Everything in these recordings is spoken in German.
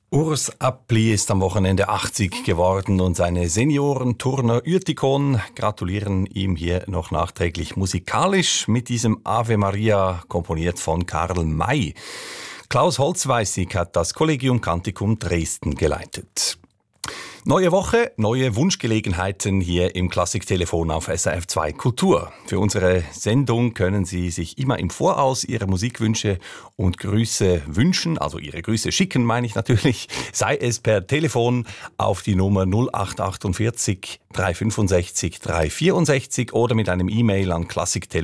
Urs Appli ist am Wochenende 80 geworden und seine Seniorenturner Uertikon gratulieren ihm hier noch nachträglich musikalisch mit diesem Ave Maria, komponiert von Karl May. Klaus Holzweissig hat das Collegium Canticum Dresden geleitet. Neue Woche, neue Wunschgelegenheiten hier im Klassiktelefon auf SRF 2 Kultur. Für unsere Sendung können Sie sich immer im Voraus Ihre Musikwünsche und Grüße wünschen, also Ihre Grüße schicken, meine ich natürlich, sei es per Telefon auf die Nummer 0848 365 364 oder mit einem E-Mail an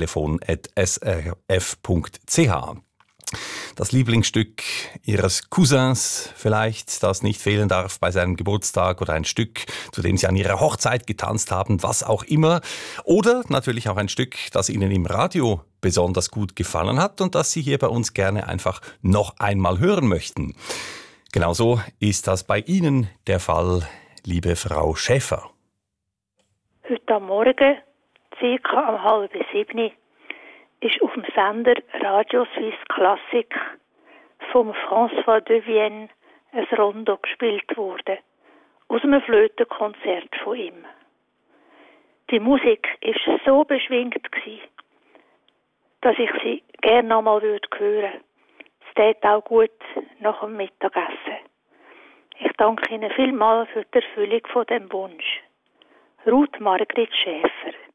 klassiktelefon@srf.ch. Das Lieblingsstück Ihres Cousins vielleicht, das nicht fehlen darf bei seinem Geburtstag, oder ein Stück, zu dem Sie an Ihrer Hochzeit getanzt haben, was auch immer. Oder natürlich auch ein Stück, das Ihnen im Radio besonders gut gefallen hat und das Sie hier bei uns gerne einfach noch einmal hören möchten. Genauso ist das bei Ihnen der Fall, liebe Frau Schäfer. Heute am Morgen, ca. um 6:30, ist auf dem Sender Radio Suisse Classic vom François de Vienne ein Rondo gespielt worden, aus einem Flötenkonzert von ihm. Die Musik war so beschwingt, dass ich sie gerne noch mal hören würde. Es tät auch gut nach dem Mittagessen. Ich danke Ihnen vielmals für die Erfüllung von dem Wunsch. Ruth Margrit Schäfer.